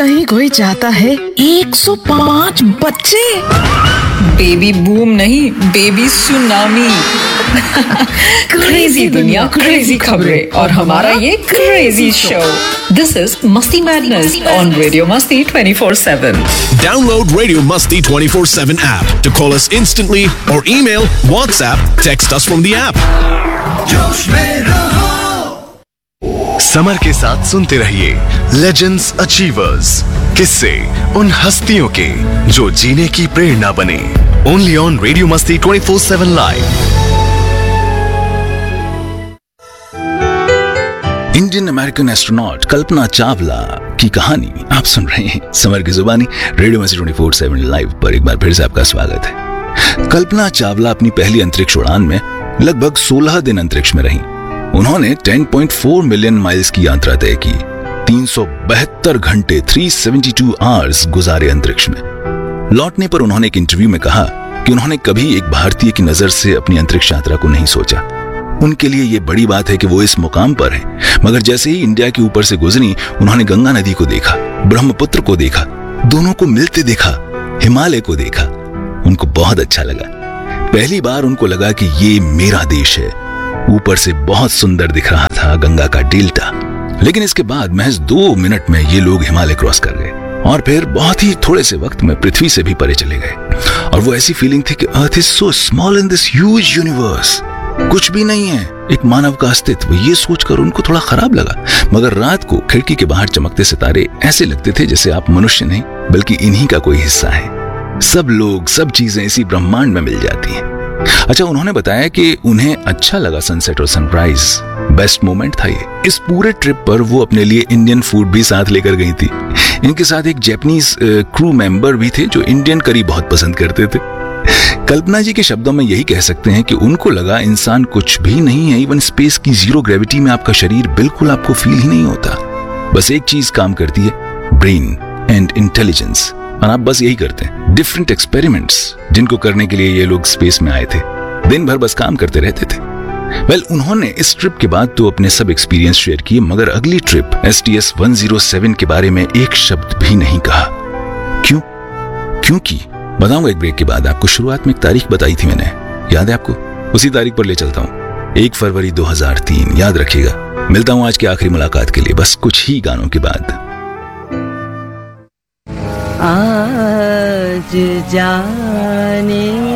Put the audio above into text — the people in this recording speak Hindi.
कहीं कोई चाहता है 105 बच्चे। बेबी बूम नहीं, बेबी सुनामी। क्रेजी दुनिया, क्रेजी खबरें और हमारा ये क्रेजी शो। दिस इज मस्ती मैडनेस ऑन रेडियो मस्ती 24/7। Download Radio Masti 24/7 app to call us instantly or email, WhatsApp, text us from the app. जोश में रहो। समर के साथ सुनते रहिए लेजेंड्स अचीवर्स, किस्से उन हस्तियों के जो जीने की प्रेरणा बने। ओनली ऑन रेडियो मस्ती 24/7 live. Indian American astronaut Kalpana Chawla की कहानी आप सुन रहे हैं समर की जुबानी रेडियो मस्ती 24/7 लाइव पर। एक बार फिर से आपका स्वागत है। कल्पना चावला अपनी पहली अंतरिक्ष उड़ान में लगभग 16 दिन अंतरिक्ष में रहीं। उन्होंने 10.4 मिलियन माइल्स की यात्रा तय की, 372 घंटे 372 आवर्स गुजारे अंतरिक्ष में। लौटने पर उन्होंने एक इंटरव्यू में कहा कि उन्होंने कभी एक भारतीय की नजर से अपनी अंतरिक्ष यात्रा को नहीं सोचा। उनके लिए ये बड़ी बात है कि वो इस मुकाम पर हैं, मगर जैसे ही इंडिया के ऊपर से गुजरी उन्होंने गंगा नदी को देखा, ब्रह्मपुत्र को देखा, दोनों को मिलते देखा, हिमालय को देखा। उनको बहुत अच्छा लगा। पहली बार उनको लगा कि ये मेरा देश है। ऊपर से बहुत सुंदर दिख रहा था गंगा का डेल्टा। लेकिन इसके बाद महज 2 मिनट में ये लोग हिमालय क्रॉस कर गए और फिर बहुत ही थोड़े से वक्त में पृथ्वी से भी परे चले गए। और वो ऐसी फीलिंग थी कि earth is so small in this huge universe. कुछ भी नहीं है एक मानव का अस्तित्व। ये सोचकर उनको थोड़ा खराब लगा। मगर रात को खिड़की के बाहर चमकते सितारे ऐसे लगते थे जैसे आप मनुष्य नहीं बल्कि इन्हीं का कोई हिस्सा है। सब लोग, सब चीजें इसी ब्रह्मांड में मिल जाती हैं। अच्छा, उन्होंने बताया कि उन्हें अच्छा लगा सनसेट और सनराइज, बेस्ट मोमेंट था ये। इस पूरे ट्रिप पर वो अपने लिए इंडियन फूड भी साथ लेकर गई थी। इनके साथ एक जापानीज क्रू मेंबर भी थे जो इंडियन करी बहुत पसंद करते थे। कल्पना जी के शब्दों में यही कह सकते हैं कि उनको लगा इंसान कुछ भी नहीं है। इवन स्पेस की जीरो ग्रेविटी में आपका शरीर बिल्कुल आपको फील ही नहीं होता। बस एक चीज काम करती है, ब्रेन एंड इंटेलिजेंस, और आप बस यही करते हैं। डिफरेंट एक्सपेरिमेंट्स जिनको करने के लिए ये लोग स्पेस में आए थे, दिन भर बस काम करते रहते थे। उन्होंने इस ट्रिप के बाद तो अपने सब एक्सपीरियंस शेयर किए, मगर अगली ट्रिप STS-107 के बारे में एक शब्द भी नहीं कहा। क्यों? क्योंकि बताऊंगा एक ब्रेक के बाद आपको। शुरुआत में एक तारीख बताई थी मैंने, याद है आपको? उसी तारीख पर ले चलता हूं, 1 फरवरी 2003। याद रखिएगा। मिलता हूं आज की आखिरी मुलाकात के लिए बस कुछ ही गानों के बाद। आज जाने